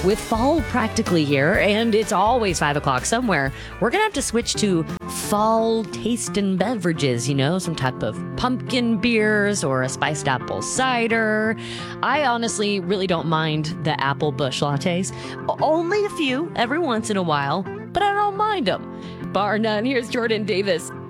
With fall practically here, and it's always 5 o'clock somewhere, we're going to have to switch to fall tasting beverages, some type of pumpkin beers or a spiced apple cider. I honestly really don't mind the apple bush lattes. Only a few every once in a while, but I don't mind them. Bar none, here's Jordan Davis.